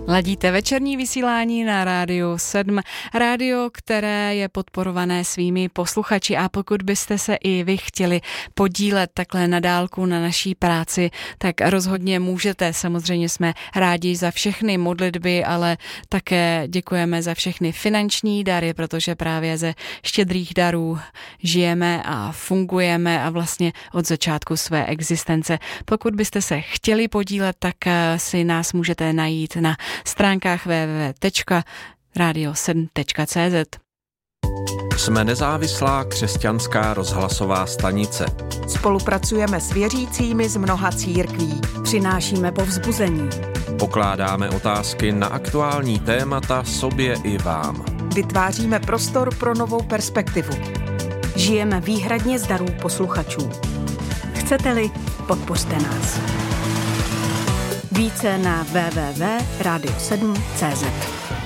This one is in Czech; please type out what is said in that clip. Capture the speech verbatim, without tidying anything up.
Ladíte večerní vysílání na Rádiu sedm, rádio, které je podporované svými posluchači, a pokud byste se i vy chtěli podílet takhle na dálku na naší práci, tak rozhodně můžete. Samozřejmě jsme rádi za všechny modlitby, ale také děkujeme za všechny finanční dary, protože právě ze štědrých darů žijeme a fungujeme a vlastně od začátku své existence. Pokud byste se chtěli podílet, tak si nás můžete najít na stránkách w w w tečka radio sedm tečka cé zet. Jsme nezávislá křesťanská rozhlasová stanice. Spolupracujeme s věřícími z mnoha církví. Přinášíme povzbuzení. Pokládáme otázky na aktuální témata sobě i vám. Vytváříme prostor pro novou perspektivu. Žijeme výhradně z darů posluchačů. Chcete-li, podpořte nás. Více na w w w tečka radio sedm tečka cé zet.